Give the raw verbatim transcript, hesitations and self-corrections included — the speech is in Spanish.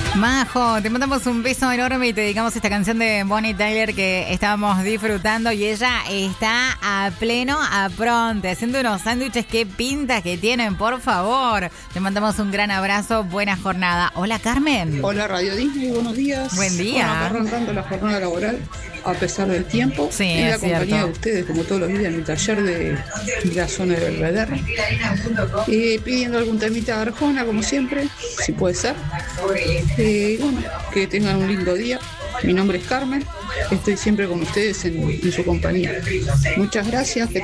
Majo, te mandamos un beso enorme y te dedicamos esta canción de Bonnie Tyler que estábamos disfrutando y ella está a pleno apronte, haciendo unos sándwiches. Qué pinta que tienen, por favor. Te mandamos un gran abrazo, buena jornada. Hola, Carmen. Hola, Radio Disney, buenos días. Buen día. Bueno, arrancando la jornada laboral a pesar del tiempo. Sí, en la es compañía cierto. de ustedes, como todos los días, en el taller de, de la zona de Belvedere. Eh, pidiendo algún temita de Arjona, como siempre, si puede ser. Eh, bueno, que tengan un lindo día. Mi nombre es Carmen. Estoy siempre con ustedes en, en su compañía. Muchas gracias. Que